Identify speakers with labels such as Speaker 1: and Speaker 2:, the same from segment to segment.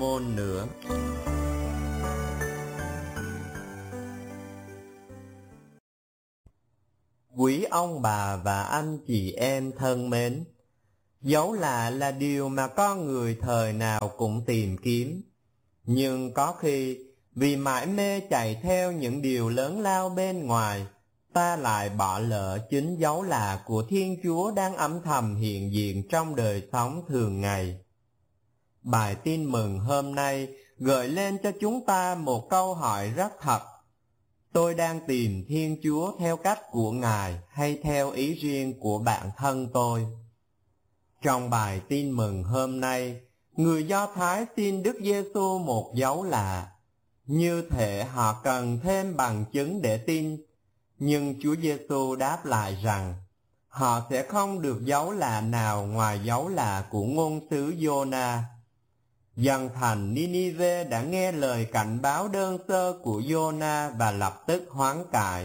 Speaker 1: Salomon nữa. Quý ông bà và anh chị em thân mến, dấu lạ là điều mà con người thời nào cũng tìm kiếm. Nhưng có khi vì mải mê chạy theo những điều lớn lao bên ngoài, ta lại bỏ lỡ chính dấu lạ của Thiên Chúa đang âm thầm hiện diện trong đời sống thường ngày. Bài tin mừng hôm nay gợi lên cho chúng ta một câu hỏi rất thật. Tôi đang tìm Thiên Chúa theo cách của Ngài hay theo ý riêng của bản thân tôi? Trong bài tin mừng hôm nay, người Do Thái xin Đức Giêsu một dấu lạ. Như thể họ cần thêm bằng chứng để tin, nhưng Chúa Giêsu đáp lại rằng họ sẽ không được dấu lạ nào ngoài dấu lạ của ngôn sứ Giô-na. Dân thành Ninive đã nghe lời cảnh báo đơn sơ của Giô-na và lập tức hoán cải.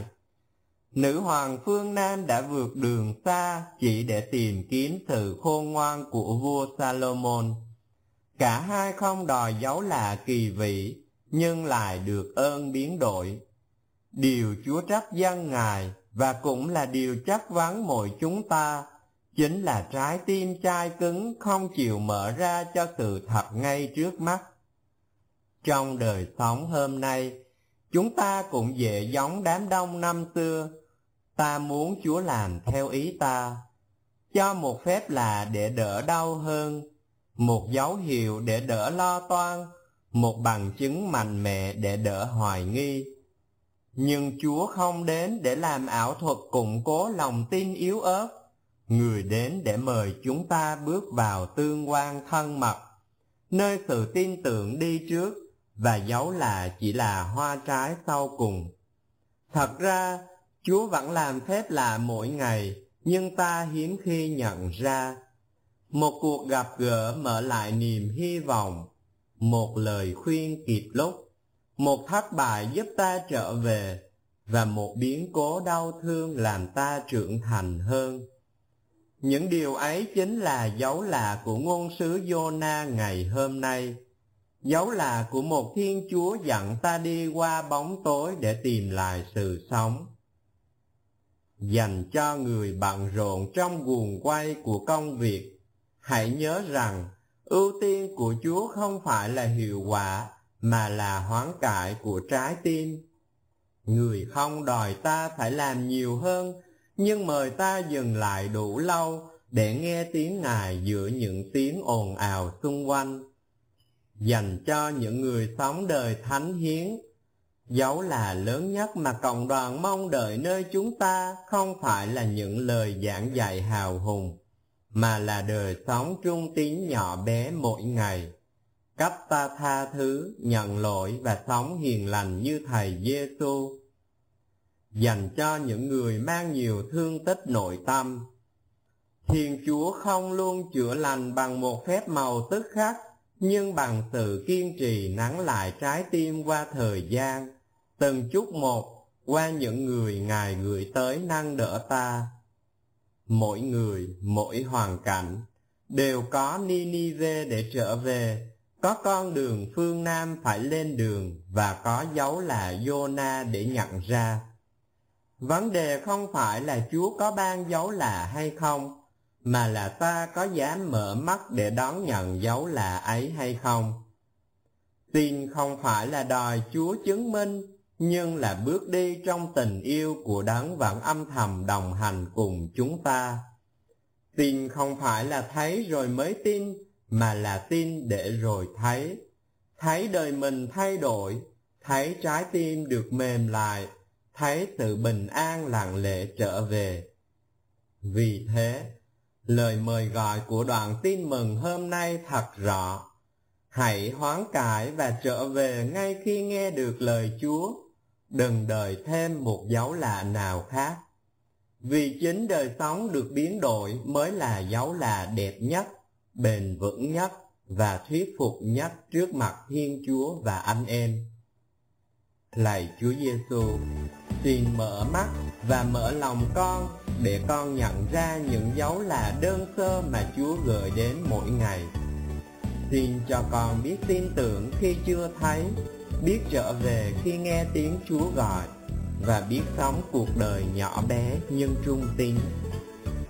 Speaker 1: Nữ hoàng phương Nam đã vượt đường xa chỉ để tìm kiếm sự khôn ngoan của vua Salomon. Cả hai không đòi dấu lạ kỳ vĩ, nhưng lại được ơn biến đổi. Điều Chúa trách dân Ngài và cũng là điều trách vấn mỗi chúng ta, chính là trái tim chai cứng không chịu mở ra cho sự thật ngay trước mắt. Trong đời sống hôm nay, chúng ta cũng dễ giống đám đông năm xưa. Ta muốn Chúa làm theo ý ta, cho một phép lạ để đỡ đau hơn, một dấu hiệu để đỡ lo toan, một bằng chứng mạnh mẽ để đỡ hoài nghi. Nhưng Chúa không đến để làm ảo thuật củng cố lòng tin yếu ớt. Người đến để mời chúng ta bước vào tương quan thân mật, nơi sự tin tưởng đi trước và dấu lạ chỉ là hoa trái sau cùng. Thật ra, Chúa vẫn làm phép lạ mỗi ngày, nhưng ta hiếm khi nhận ra. Một cuộc gặp gỡ mở lại niềm hy vọng, một lời khuyên kịp lúc, một thất bại giúp ta trở về, và một biến cố đau thương làm ta trưởng thành hơn. Những điều ấy chính là dấu lạ của ngôn sứ Giô-na ngày hôm nay, dấu lạ của một Thiên Chúa dẫn ta đi qua bóng tối để tìm lại sự sống. Dành cho người bận rộn trong guồng quay của công việc, hãy nhớ rằng ưu tiên của Chúa không phải là hiệu quả, mà là hoán cải của trái tim. Người không đòi ta phải làm nhiều hơn, nhưng mời ta dừng lại đủ lâu để nghe tiếng Ngài giữa những tiếng ồn ào xung quanh. Dành cho những người sống đời thánh hiến, dấu lạ lớn nhất mà cộng đoàn mong đợi nơi chúng ta không phải là những lời giảng dạy hào hùng, mà là đời sống trung tín nhỏ bé mỗi ngày. Cách ta tha thứ, nhận lỗi và sống hiền lành như Thầy Giêsu. Dành cho những người mang nhiều thương tích nội tâm, Thiên Chúa không luôn chữa lành bằng một phép màu tức khắc, nhưng bằng sự kiên trì nắng lại trái tim qua thời gian, từng chút một qua những người Ngài gửi tới nâng đỡ ta. Mỗi người, mỗi hoàn cảnh đều có Ninive để trở về, có con đường phương Nam phải lên đường và có dấu là Giô-na để nhận ra. Vấn đề không phải là Chúa có ban dấu lạ hay không, mà là ta có dám mở mắt để đón nhận dấu lạ ấy hay không. Tin không phải là đòi Chúa chứng minh, nhưng là bước đi trong tình yêu của Đấng vẫn âm thầm đồng hành cùng chúng ta. Tin không phải là thấy rồi mới tin, mà là tin để rồi thấy. Thấy đời mình thay đổi, thấy trái tim được mềm lại, thấy sự bình an lặng lẽ trở về. Vì thế, lời mời gọi của đoạn tin mừng hôm nay thật rõ. Hãy hoán cải và trở về ngay khi nghe được lời Chúa. Đừng đợi thêm một dấu lạ nào khác. Vì chính đời sống được biến đổi mới là dấu lạ đẹp nhất, bền vững nhất và thuyết phục nhất trước mặt Thiên Chúa và anh em. Lạy Chúa Giêsu, xin mở mắt và mở lòng con để con nhận ra những dấu lạ đơn sơ mà Chúa gửi đến mỗi ngày. Xin cho con biết tin tưởng khi chưa thấy, biết trở về khi nghe tiếng Chúa gọi, và biết sống cuộc đời nhỏ bé nhưng trung tín.